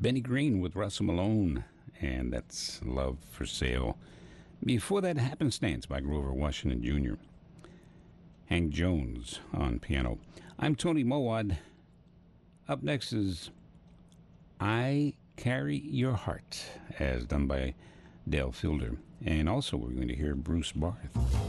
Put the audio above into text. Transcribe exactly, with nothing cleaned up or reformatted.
Benny Green with Russell Malone, and that's Love for Sale. Before that, Happenstance by Grover Washington Junior Hank Jones on piano. I'm Tony Mowad. Up next is I Carry Your Heart, as done by Dale Fielder. And also we're going to hear Bruce Barth.